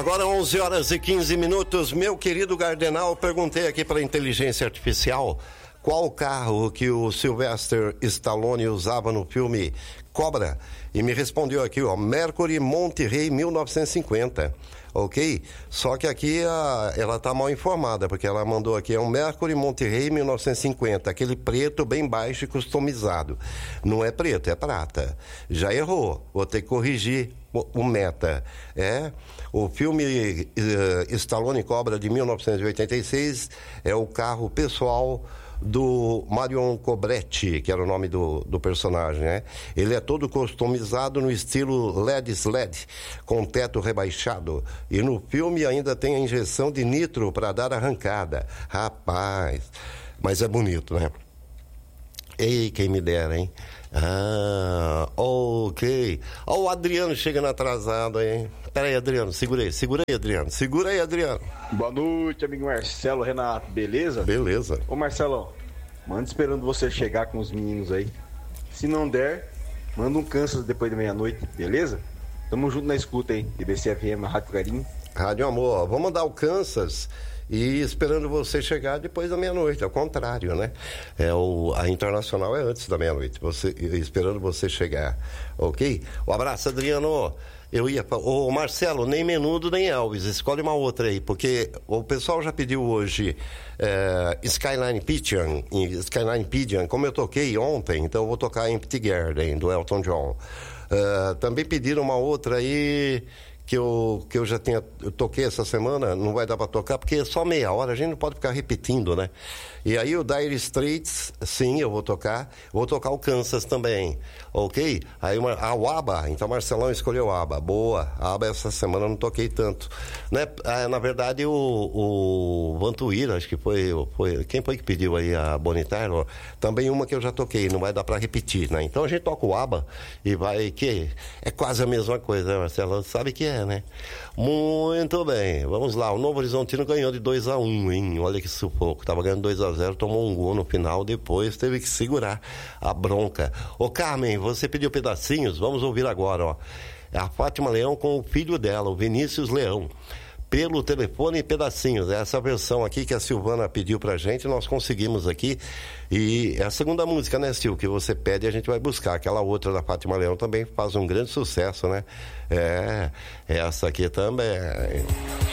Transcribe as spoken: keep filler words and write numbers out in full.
Agora onze horas e quinze minutos. Meu querido Gardenal, eu perguntei aqui para a inteligência artificial qual carro que o Sylvester Stallone usava no filme Cobra. E me respondeu aqui, ó, Mercury Monterey mil novecentos e cinquenta. Ok? Só que aqui a, ela tá mal informada, porque ela mandou aqui, é um Mercury Monterey mil novecentos e cinquenta, aquele preto bem baixo e customizado. Não é preto, é prata. Já errou, vou ter que corrigir o, o meta. É, o filme uh, Stallone Cobra de mil novecentos e oitenta e seis é o carro pessoal do Marion Cobretti, que era o nome do, do personagem, né? Ele é todo customizado no estilo L E D S L E D, com teto rebaixado. E no filme ainda tem a injeção de nitro para dar arrancada. Rapaz, mas é bonito, né? Ei, quem me dera, hein? Ah, ok. Ó, o Adriano chegando atrasado, hein? Pera aí, Adriano, segura aí, segura aí, Adriano. Segura aí, Adriano. Boa noite, amigo Marcelo, Renato, beleza? Beleza. Ô, Marcelão, manda esperando você chegar com os meninos aí. Se não der, manda um Kansas depois da meia-noite, beleza? Tamo junto na escuta aí, I B C F M, Rádio Carinho. Rádio Amor, ó, vamos mandar o Kansas e esperando você chegar depois da meia-noite, ao contrário, né? É o, a Internacional é antes da meia-noite, você, esperando você chegar, ok? Um abraço, Adriano. Eu ia para... Ô, Marcelo, nem Menudo, nem Elvis, escolhe uma outra aí, porque o pessoal já pediu hoje é, Skyline Pigeon, Skyline Pigeon, como eu toquei ontem, então eu vou tocar Empty Garden, do Elton John. Uh, também pediram uma outra aí que eu, que eu já tinha, eu toquei essa semana, não vai dar pra tocar, porque é só meia hora, a gente não pode ficar repetindo, né? E aí o Dire Straits, sim, eu vou tocar, vou tocar o Kansas também, ok? Aí uma, a o ABBA, então Marcelão escolheu a ABBA, boa, a ABBA essa semana eu não toquei tanto, né? Ah, na verdade o, o Vantuir, acho que foi, foi, quem foi que pediu aí a Bonnie Tyler? Também uma que eu já toquei, não vai dar pra repetir, né? Então a gente toca o ABBA e vai, que é quase a mesma coisa, né, Marcelo? Sabe que é, né? Muito bem, vamos lá, o Novo Horizontino ganhou de dois a um, hein? Olha que sufoco, tava ganhando dois a zero, tomou um gol no final, depois teve que segurar a bronca. Ô Carmen, você pediu pedacinhos, vamos ouvir agora, ó. É a Fátima Leão com o filho dela, o Vinícius Leão. Pelo telefone pedacinhos, é essa versão aqui que a Silvana pediu pra gente, nós conseguimos aqui, e é a segunda música, né, Sil, que você pede, a gente vai buscar, aquela outra da Fátima Leão também faz um grande sucesso, né, é, essa aqui também.